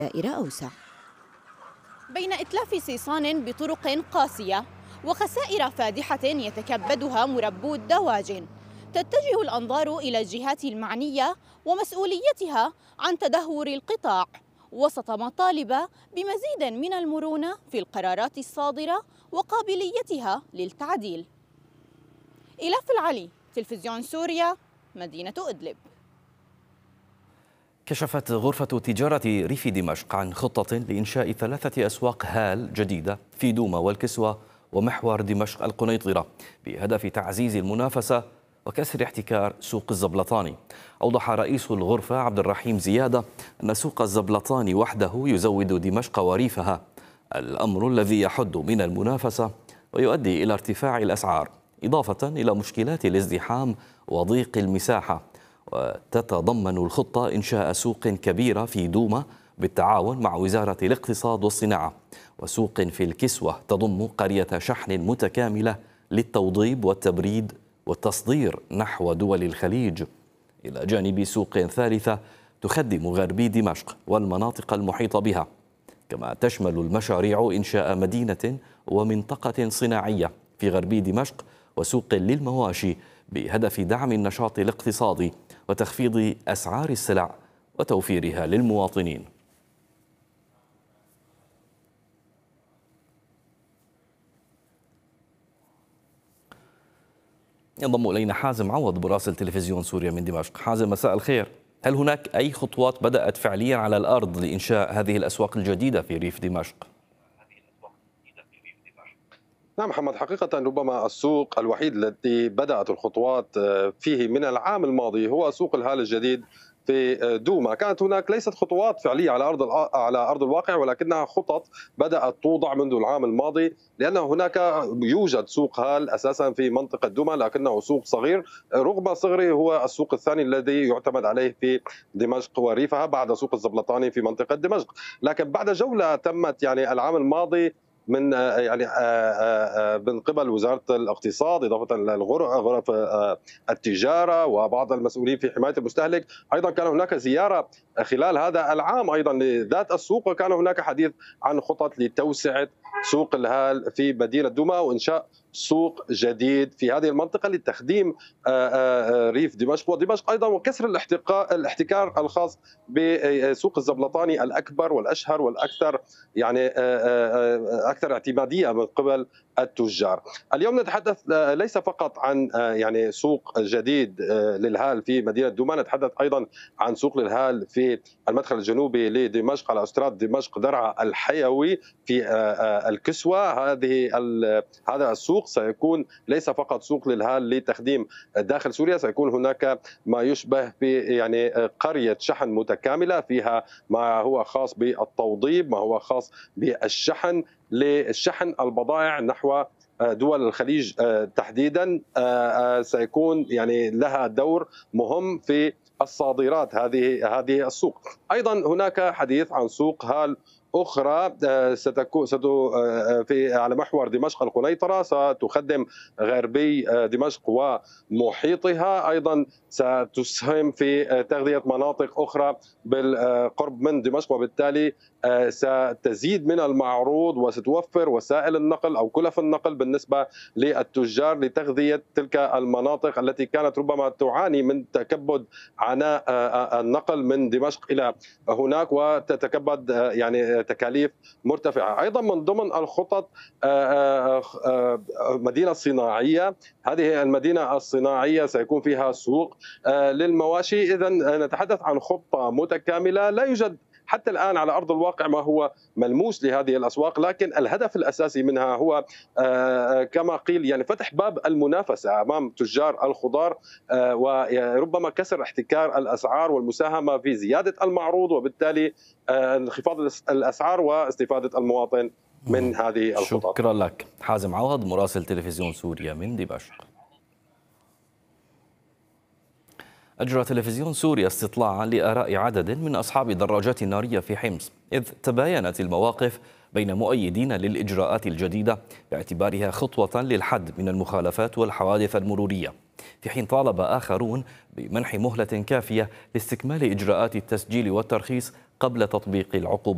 دائرة أوسع. بين إتلاف صيصان بطرق قاسية وخسائر فادحة يتكبدها مربو الدواجن، تتجه الأنظار إلى الجهات المعنية ومسؤوليتها عن تدهور القطاع، وسط مطالب بمزيد من المرونة في القرارات الصادرة وقابليتها للتعديل. إلاف العلي، تلفزيون سوريا، مدينة إدلب. كشفت غرفة تجارة ريف دمشق عن خطة لإنشاء 3 أسواق هال جديدة في دوما والكسوة ومحور دمشق القنيطرة بهدف تعزيز المنافسة وكسر احتكار سوق الزبلطاني. أوضح رئيس الغرفة عبد الرحيم زيادة أن سوق الزبلطاني وحده يزود دمشق وريفها، الأمر الذي يحد من المنافسة ويؤدي إلى ارتفاع الأسعار، إضافة إلى مشكلات الازدحام وضيق المساحة. وتتضمن الخطة إنشاء سوق كبيرة في دوما بالتعاون مع وزارة الاقتصاد والصناعة، وسوق في الكسوة تضم قرية شحن متكاملة للتوضيب والتبريد والتصدير نحو دول الخليج، إلى جانب سوق ثالثة تخدم غربي دمشق والمناطق المحيطة بها. كما تشمل المشاريع إنشاء مدينة ومنطقة صناعية في غربي دمشق وسوق للمواشي بهدف دعم النشاط الاقتصادي وتخفيض أسعار السلع وتوفيرها للمواطنين. ينضم إلينا حازم عوض مراسل تلفزيون سوريا من دمشق. حازم، مساء الخير. هل هناك أي خطوات بدأت فعليا على الأرض لإنشاء هذه الأسواق الجديدة في ريف دمشق؟ نعم محمد، حقيقة ربما السوق الوحيد الذي بدأت الخطوات فيه من العام الماضي هو سوق الهال الجديد في دوما. كانت هناك ليست خطوات فعلية على أرض الواقع، ولكنها خطط بدأت توضع منذ العام الماضي، لأن هناك يوجد سوق هال أساسا في منطقة دوما، لكنه سوق صغير رغم صغره، هو السوق الثاني الذي يعتمد عليه في دمشق وريفها بعد سوق الزبلطاني في منطقة دمشق. لكن بعد جولة تمت العام الماضي من من قبل وزارة الاقتصاد، إضافة لغرف التجارة وبعض المسؤولين في حماية المستهلك، أيضا كان هناك زيارة خلال هذا العام أيضا لذات السوق، وكان هناك حديث عن خطط لتوسعة سوق الهال في مدينة دوما وإنشاء سوق جديد في هذه المنطقة لتخديم ريف دمشق ودمشق أيضا، وكسر الاحتكار الخاص بسوق الزبلطاني الأكبر والأشهر والأكثر أكثر اعتمادية من قبل التجار. اليوم نتحدث ليس فقط عن سوق جديد للهال في مدينة دوما، نتحدث أيضا عن سوق للهال في المدخل الجنوبي لدمشق على أستراد دمشق درعا الحيوي في الكسوة. هذا السوق سيكون ليس فقط سوق للهال لتخديم داخل سوريا، سيكون هناك ما يشبه قرية شحن متكاملة فيها ما هو خاص بالتوضيب، ما هو خاص بالشحن للشحن البضائع نحو دول الخليج تحديدا. سيكون لها دور مهم في الصادرات هذه السوق. ايضا هناك حديث عن سوق هال أخرى ستكون على محور دمشق القنيطرة، ستخدم غربي دمشق ومحيطها، أيضا ستسهم في تغذية مناطق أخرى بالقرب من دمشق، وبالتالي ستزيد من المعروض وستوفر وسائل النقل أو كلف النقل بالنسبة للتجار لتغذية تلك المناطق التي كانت ربما تعاني من تكبد عناء النقل من دمشق إلى هناك، وتتكبد تكاليف مرتفعة. أيضا من ضمن الخطط مدينة صناعية، هذه المدينة الصناعية سيكون فيها سوق للمواشي. إذا نتحدث عن خطة متكاملة. لا يوجد حتى الآن على أرض الواقع ما هو ملموس لهذه الأسواق، لكن الهدف الأساسي منها هو كما قيل فتح باب المنافسة أمام تجار الخضار، وربما كسر احتكار الأسعار والمساهمة في زيادة المعروض، وبالتالي انخفاض الأسعار واستفادة المواطن من هذه الخطط. شكرا لك حازم عوض مراسل تلفزيون سوريا من دمشق. أجرى تلفزيون سوريا استطلاعا لآراء عدد من أصحاب دراجات النارية في حمص، إذ تباينت المواقف بين مؤيدين للإجراءات الجديدة باعتبارها خطوة للحد من المخالفات والحوادث المرورية، في حين طالب آخرون بمنح مهلة كافية لاستكمال إجراءات التسجيل والترخيص قبل تطبيق العقوبات.